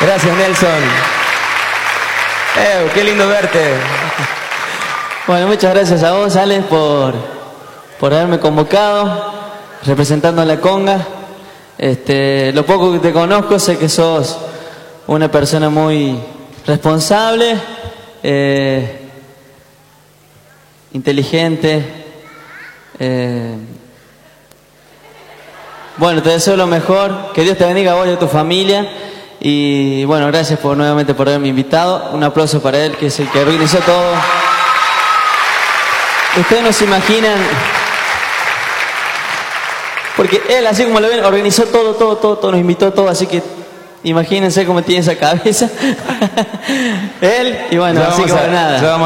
Gracias, Nelson. Qué lindo verte. Bueno, muchas gracias a vos, Alex, por haberme convocado, representando a la conga. Lo poco que te conozco, sé que sos una persona muy responsable, inteligente. Bueno, te deseo lo mejor, que Dios te bendiga a vos y a tu familia. Y bueno, gracias nuevamente por haberme invitado. Un aplauso para él, que es el que organizó todo. Ustedes no se imaginan, porque él, así como lo ven, organizó todo, nos invitó a todo, así que imagínense cómo tiene esa cabeza. Él, y bueno, así que nada.